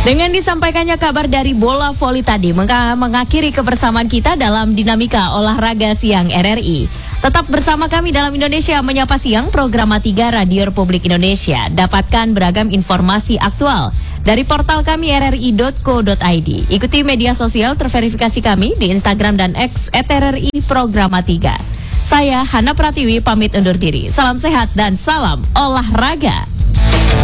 Dengan disampaikannya kabar dari bola voli tadi, mengakhiri kebersamaan kita dalam dinamika olahraga siang RRI. Tetap bersama kami dalam Indonesia Menyapa Siang, program 3 Radio Republik Indonesia. Dapatkan beragam informasi aktual dari portal kami rri.co.id. Ikuti media sosial terverifikasi kami di Instagram dan X @RRI Programa 3. Saya Hana Pratiwi pamit undur diri. Salam sehat dan salam olahraga.